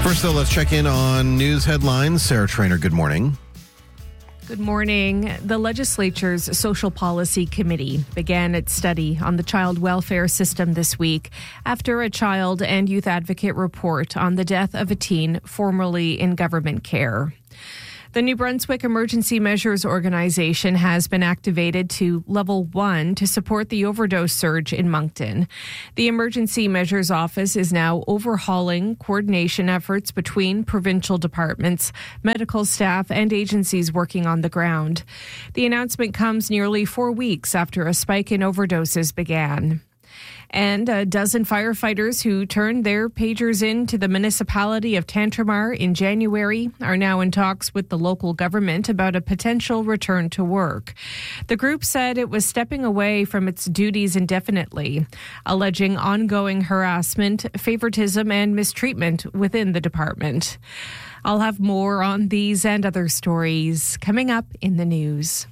First, though, let's check in on news headlines. Sarah Trainer, good morning. Good morning. The legislature's Social Policy Committee began its study on the child welfare system this week after a child and youth advocate report on the death of a teen formerly in government care. The New Brunswick Emergency Measures Organization has been activated to Level 1 to support the overdose surge in Moncton. The Emergency Measures Office is now overhauling coordination efforts between provincial departments, medical staff, and agencies working on the ground. The announcement comes nearly 4 weeks after a spike in overdoses began. And a dozen firefighters who turned their pagers in to the municipality of Tantramar in January are now in talks with the local government about a potential return to work. The group said it was stepping away from its duties indefinitely, alleging ongoing harassment, favoritism, and mistreatment within the department. I'll have more on these and other stories coming up in the news.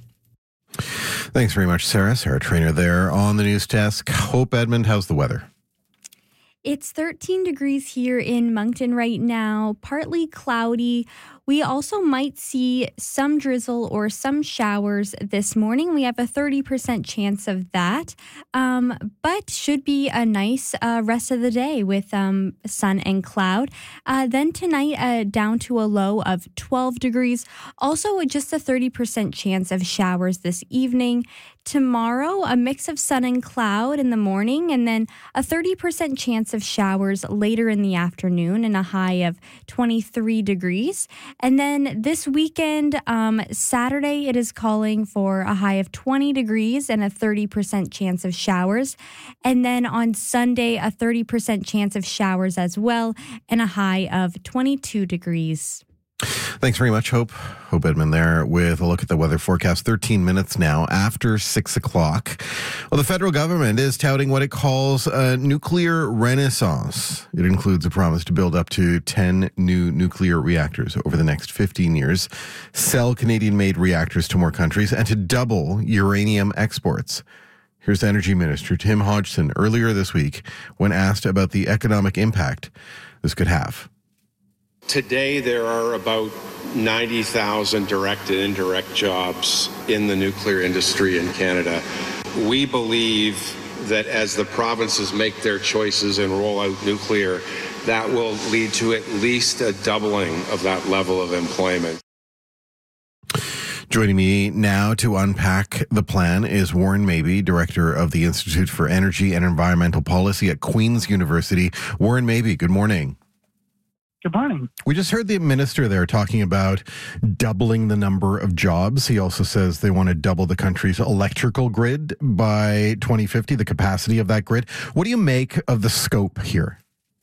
Thanks very much, Sarah. Sarah Trainer there on the news desk. Hope Edmund, how's the weather? It's 13 degrees here in Moncton right now, partly cloudy. We also might see some drizzle or some showers this morning. We have a 30% chance of that, but should be a nice rest of the day with sun and cloud. Then tonight, down to a low of 12 degrees. Also, just a 30% chance of showers this evening. Tomorrow, a mix of sun and cloud in the morning, and then a 30% chance of showers later in the afternoon and a high of 23 degrees. And then this weekend, Saturday, it is calling for a high of 20 degrees and a 30% chance of showers. And then on Sunday, a 30% chance of showers as well and a high of 22 degrees. Thanks very much, Hope. Hope Edmund there with a look at the weather forecast. 13 minutes now after 6 o'clock. Well, the federal government is touting what it calls a nuclear renaissance. It includes a promise to build up to 10 new nuclear reactors over the next 15 years, sell Canadian-made reactors to more countries, and to double uranium exports. Here's Energy Minister Tim Hodgson earlier this week when asked about the economic impact this could have. Today, there are about 90,000 direct and indirect jobs in the nuclear industry in Canada. We believe that as the provinces make their choices and roll out nuclear, that will lead to at least a doubling of that level of employment. Joining me now to unpack the plan is Warren Mabey, Director of the Institute for Energy and Environmental Policy at Queen's University. Warren Mabey, good morning. Good morning. We just heard the minister there talking about doubling the number of jobs. He also says they want to double the country's electrical grid by 2050, the capacity of that grid. What do you make of the scope here?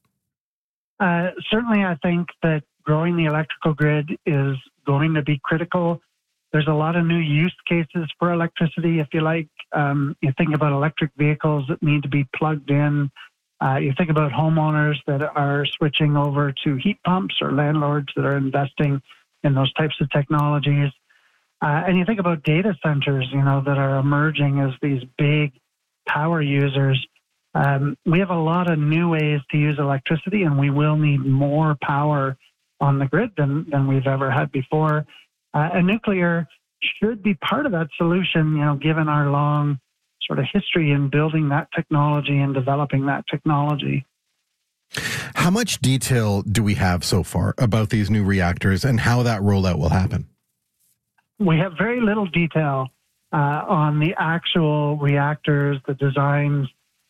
Certainly, I think that growing the electrical grid is going to be critical. There's a lot of new use cases for electricity. If you like, you think about electric vehicles that need to be plugged in. You think about homeowners that are switching over to heat pumps or landlords that are investing in those types of technologies. And you think about data centers, that are emerging as these big power users. We have a lot of new ways to use electricity, and we will need more power on the grid than we've ever had before. And nuclear should be part of that solution, given our long sort of history in building that technology and developing that technology. How much detail do we have so far about these new reactors and how that rollout will happen? We have very little detail on the actual reactors, the designs,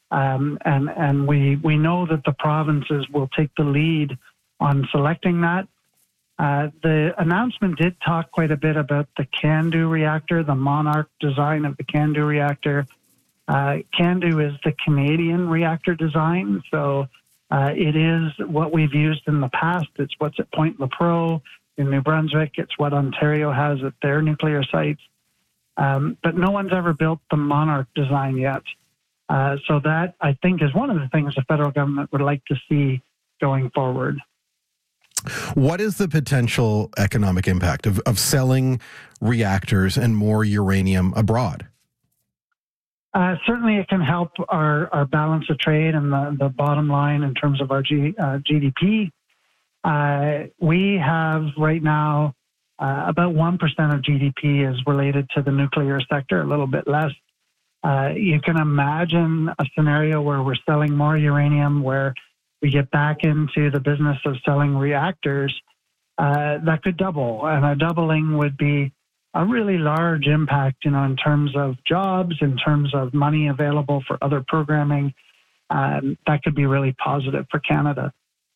and we know that the provinces will take the lead on selecting that. The announcement did talk quite a bit about the CANDU reactor, the Monarch design of the CANDU reactor. CANDU is the Canadian reactor design, so it is what we've used in the past. It's what's at Point Lepreau in New Brunswick. It's what Ontario has at their nuclear sites. But no one's ever built the Monarch design yet. So that, I think, is one of the things the federal government would like to see going forward. What is the potential economic impact of selling reactors and more uranium abroad? Certainly, it can help our balance of trade and the bottom line in terms of our GDP. We have right now about 1% of GDP is related to the nuclear sector, a little bit less. You can imagine a scenario where we're selling more uranium, where we get back into the business of selling reactors, that could double. And a doubling would be a really large impact, in terms of jobs, in terms of money available for other programming. That could be really positive for Canada.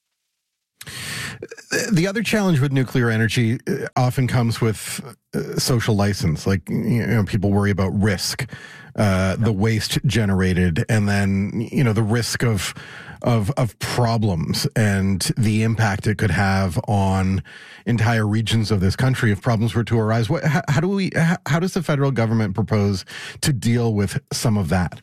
The other challenge with nuclear energy often comes with social license. Like, people worry about risk, the waste generated, and then, the risk of problems and the impact it could have on entire regions of this country if problems were to arise. How does the federal government propose to deal with some of that?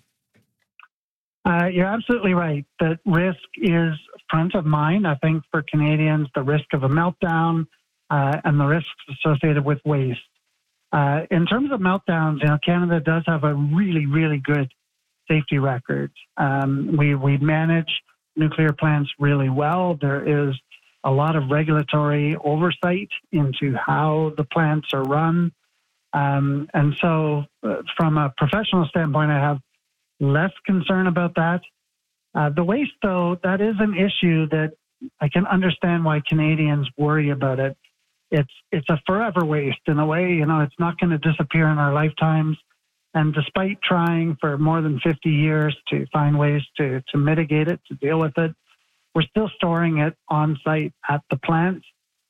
You're absolutely right that risk is front of mind. I think for Canadians, the risk of a meltdown and the risks associated with waste. In terms of meltdowns, Canada does have a really, really good safety record. We manage nuclear plants really well. There is a lot of regulatory oversight into how the plants are run. And so from a professional standpoint, I have less concern about that. The waste, though, that is an issue that I can understand why Canadians worry about it. It's a forever waste in a way. It's not going to disappear in our lifetimes. And despite trying for more than 50 years to find ways to mitigate it, to deal with it, we're still storing it on site at the plant.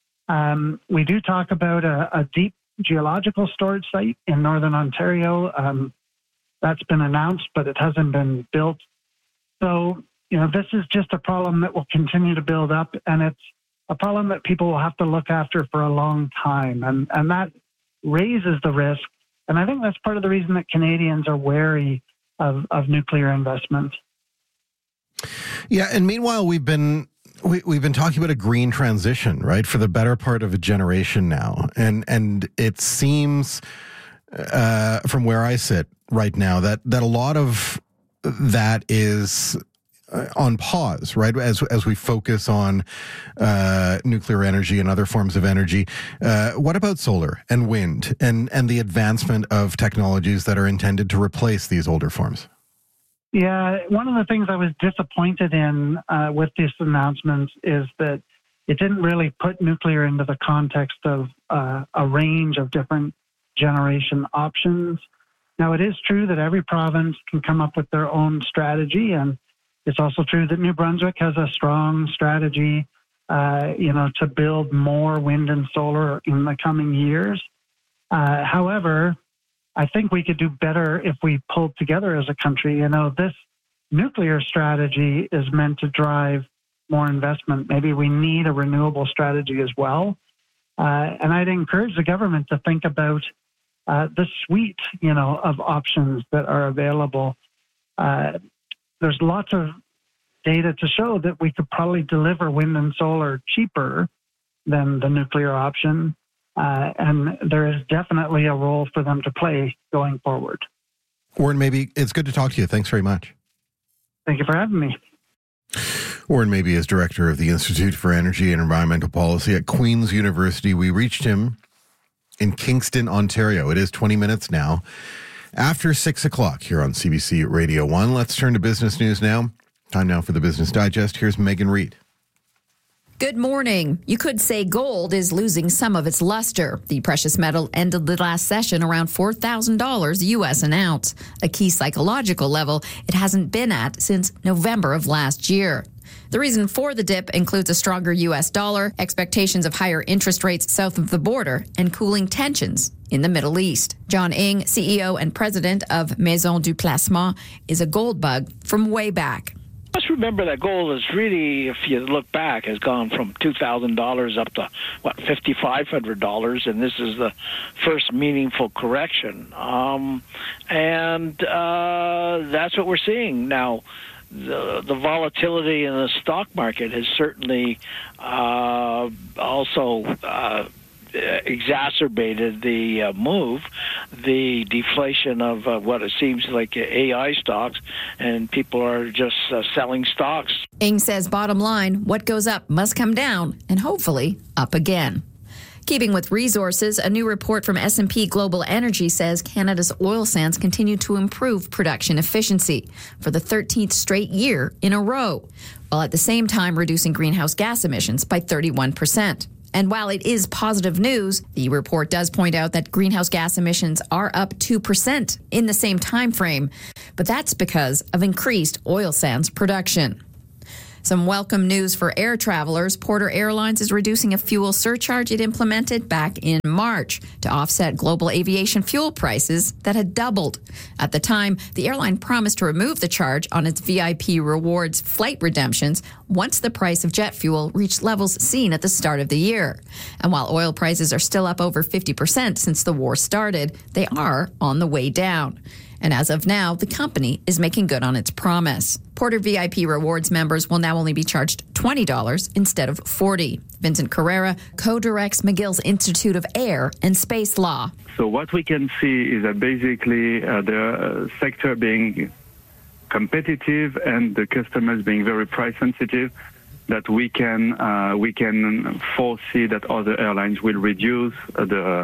We do talk about a deep geological storage site in Northern Ontario. That's been announced, but it hasn't been built. So, this is just a problem that will continue to build up, and it's a problem that people will have to look after for a long time. And that raises the risk. And I think that's part of the reason that Canadians are wary of nuclear investment. Yeah, and meanwhile, we've been talking about a green transition, right, for the better part of a generation now. And it seems, from where I sit right now, that a lot of that is on pause, right? As we focus on nuclear energy and other forms of energy. What about solar and wind and the advancement of technologies that are intended to replace these older forms? Yeah, one of the things I was disappointed in with this announcement is that it didn't really put nuclear into the context of a range of different generation options. Now, it is true that every province can come up with their own strategy, and it's also true that New Brunswick has a strong strategy, to build more wind and solar in the coming years. However, I think we could do better if we pulled together as a country. This nuclear strategy is meant to drive more investment. Maybe we need a renewable strategy as well. And I'd encourage the government to think about the suite, of options that are available. There's lots of data to show that we could probably deliver wind and solar cheaper than the nuclear option. And there is definitely a role for them to play going forward. Warren Mabey, it's good to talk to you. Thanks very much. Thank you for having me. Warren Mabey is director of the Institute for Energy and Environmental Policy at Queen's University. We reached him in Kingston, Ontario. It is 20 minutes now after 6 o'clock here on CBC Radio 1. Let's turn to business news now. Time now for the Business Digest. Here's Megan Reid. Good morning. You could say gold is losing some of its luster. The precious metal ended the last session around $4,000 US an ounce, a key psychological level it hasn't been at since November of last year. The reason for the dip includes a stronger U.S. dollar, expectations of higher interest rates south of the border, and cooling tensions in the Middle East. John Ing, CEO and president of Maison du Placement, is a gold bug from way back. Let's remember that gold is really, if you look back, has gone from $2,000 up to, $5,500, and this is the first meaningful correction. And that's what we're seeing now. The volatility in the stock market has certainly also exacerbated the move, the deflation of what it seems like AI stocks, and people are just selling stocks. Ng says, bottom line, what goes up must come down, and hopefully up again. Keeping with resources, a new report from S&P Global Energy says Canada's oil sands continue to improve production efficiency for the 13th straight year in a row, while at the same time reducing greenhouse gas emissions by 31%. And while it is positive news, the report does point out that greenhouse gas emissions are up 2% in the same time frame, but that's because of increased oil sands production. Some welcome news for air travelers. Porter Airlines is reducing a fuel surcharge it implemented back in March to offset global aviation fuel prices that had doubled. At the time, the airline promised to remove the charge on its VIP rewards flight redemptions once the price of jet fuel reached levels seen at the start of the year. And while oil prices are still up over 50% since the war started, they are on the way down. And as of now, the company is making good on its promise. Porter VIP Rewards members will now only be charged $20 instead of $40. Vincent Carrera co-directs McGill's Institute of Air and Space Law. So what we can see is that basically the sector being competitive and the customers being very price sensitive, that we can foresee that other airlines will reduce the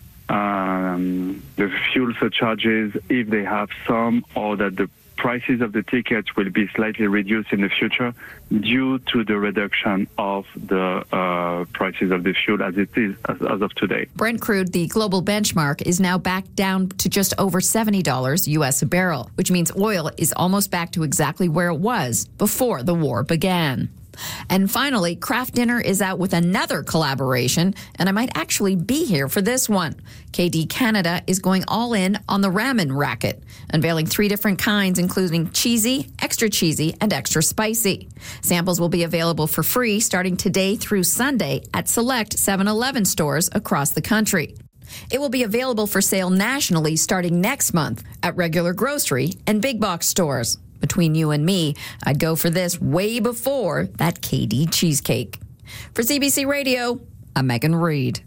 fuel surcharges if they have some, or that the prices of the tickets will be slightly reduced in the future due to the reduction of the prices of the fuel as it is as of today. Brent crude, the global benchmark, is now back down to just over $70 US a barrel, which means oil is almost back to exactly where it was before the war began. And finally, Kraft Dinner is out with another collaboration, and I might actually be here for this one. KD Canada is going all in on the ramen racket, unveiling 3 different kinds, including cheesy, and extra spicy. Samples will be available for free starting today through Sunday at select 7-Eleven stores across the country. It will be available for sale nationally starting next month at regular grocery and big box stores. Between you and me, I'd go for this way before that KD cheesecake. For CBC Radio, I'm Megan Reid.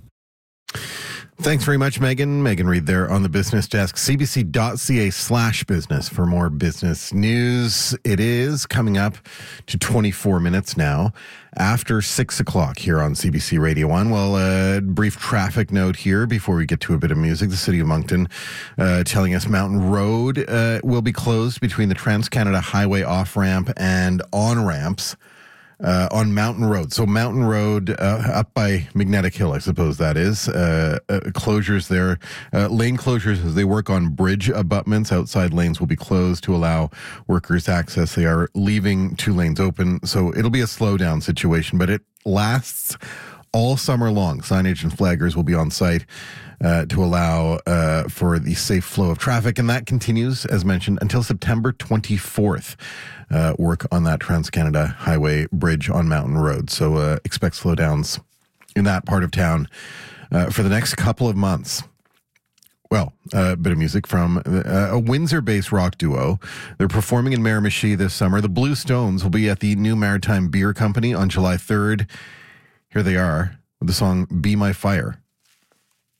Thanks very much, Megan. Megan Reid there on the business desk. cbc.ca/business for more business news. It is coming up to 24 minutes now after 6 o'clock here on CBC Radio 1. Well, a brief traffic note here before we get to a bit of music. The City of Moncton telling us Mountain Road will be closed between the Trans-Canada Highway off-ramp and on-ramps. On Mountain Road. So Mountain Road up by Magnetic Hill, I suppose that is. Closures there. Lane closures as they work on bridge abutments. Outside lanes will be closed to allow workers access. They are leaving 2 lanes open. So it'll be a slowdown situation, but it lasts all summer long. Signage and flaggers will be on site to allow for the safe flow of traffic. And that continues, as mentioned, until September 24th. Work on that Trans-Canada Highway bridge on Mountain Road. So expect slowdowns in that part of town for the next couple of months. Well, a bit of music from a Windsor-based rock duo. They're performing in Miramichi this summer. The Blue Stones will be at the New Maritime Beer Company on July 3rd. Here they are with the song Be My Fire.